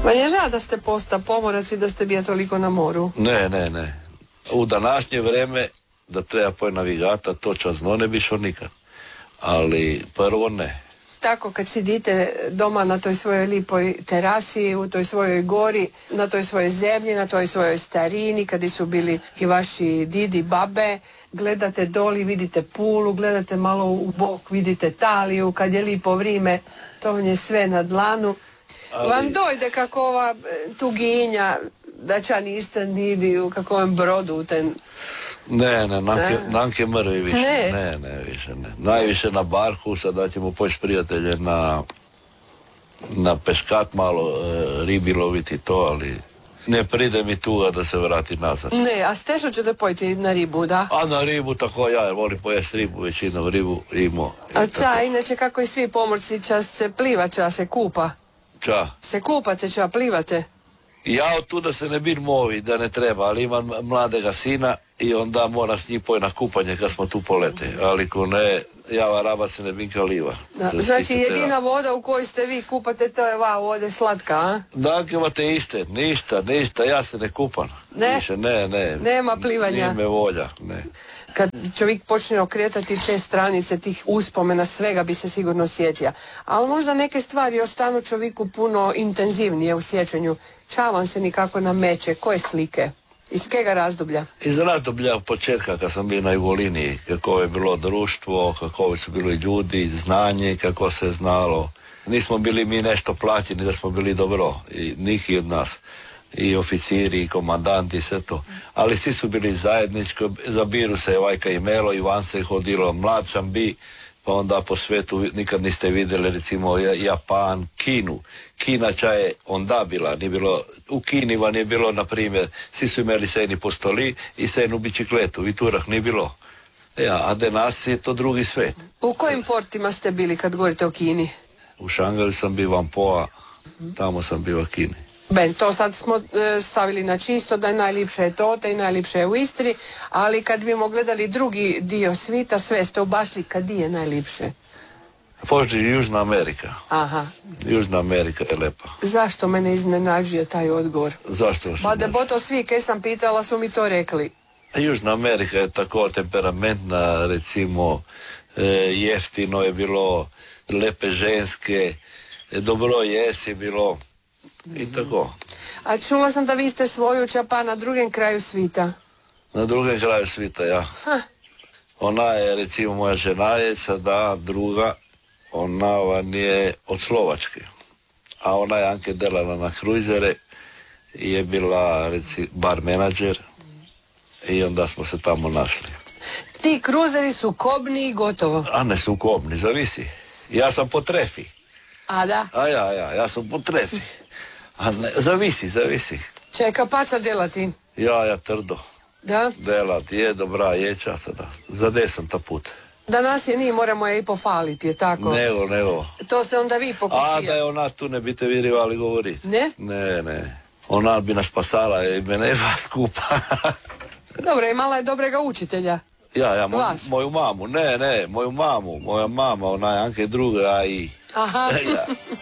Meni je žao da ste posta pomorac i da ste bio toliko na moru. Ne. U današnje vreme da treba poj navigata, točan zno ne bišo nikad. Ali prvo ne. Tako kad sidite doma na toj svojoj lipoj terasi, u toj svojoj gori, na toj svojoj zemlji, na toj svojoj starini, kad su bili i vaši didi, babe, gledate doli, vidite Pulu, gledate malo u bok, vidite Taliju, kad je lipo vrime, to vam je sve na dlanu. Ali... Vam dojde kako ova tuginja, da ča niste nidi u kakvom brodu ten... Ne, nanke mrvi više. Ne, više ne. Najviše na barku, sada ćemo poći prijatelje na peškat malo, ribi loviti to, ali ne pride mi tuga da se vrati nazad. Ne, a Stešo ćete pojti na ribu, da? A na ribu tako ja, volim pojesti ribu, većinom ribu imao. A inače kako i svi pomorci, čas se pliva, čas se kupa? Ča? Se kupate, ča plivate? Ja od tuda se ne bir movi da ne treba, ali imam mladega sina i onda mora s njim poj na kupanje kad smo tu polete, ali ko ne, java raba se ne binka liva. Da, znači jedina voda u kojoj ste vi kupate, to je vode slatka, a? Dakle, imate iste, ništa, ja se ne kupam. Ne? Više, ne. Nema plivanja? Nije me volja, ne. Kad čovjek počne okretati te stranice, tih uspomena, svega bi se sigurno sjetio. Ali možda neke stvari ostanu čovjeku puno intenzivnije u sjećanju. Ča vam se nikako nameće? Koje slike? Iz kega razdoblja? Iz razdoblja početka kad sam bio na Jugoliniji, kako je bilo društvo, kako su bili ljudi, znanje, kako se znalo. Nismo bili mi nešto plaćeni da smo bili dobro, i niki od nas. I oficiri, i komandanti, sve to. Ali svi su bili zajednički, zabiru se vajka i Melo, Ivan se hodilo, mlad sam bi, pa onda po svetu nikad niste vidjeli recimo Japan, Kinu. Kina ča je onda bila, nije bilo, u Kini vam je bilo, na primjer, svi su imali sejni postoli i sejnu bicikletu, i turah nije bilo. A danas je to drugi svet. U kojim portima ste bili kad govorite o Kini? U Šangaju sam bio Vampoa, tamo sam bio u Kini. Ben, to sad smo stavili na čisto da je najljepše je to, da je najljepše je u Istri, ali kad bimo gledali drugi dio svita, sve ste obašli kad je najljepše? Pođe Južna Amerika. Aha. Južna Amerika je lepa. Zašto mene iznenađuje taj odgovor? Zašto? Pa da bo to svi kaj sam pitala su mi to rekli. Južna Amerika je tako temperamentna, recimo jeftino je bilo, lepe ženske, dobro jesi bilo i tako. A čula sam da vi ste svoju čapa na drugem kraju svita. Na drugem kraju svita, ja. Ona je, recimo, moja žena je sada druga, ona van je od Slovačke. A ona je anke delala na kruzere i je bila, recimo, bar menadžer i onda smo se tamo našli. Ti kruzeri su kobni i gotovo. A ne su kobni, zavisi. Ja sam po trefi. A da? Ja sam po trefi. A ne, zavisi. Čeka paca delati? Ja trdo. Da? Delat je dobra ječa sada. Za 10 put. Danas je moramo je i pofaliti, je tako? Nego. To ste onda vi pokusili. A da je ona tu ne biste virivali govori. Ne? Ne. Ona bi nas pasala i mene vas skupa. Dobro, imala je dobrega učitelja. Ja, moju mamu. Ne, moju mamu. Moja mama, ona je anke druga i... Aha. Ja.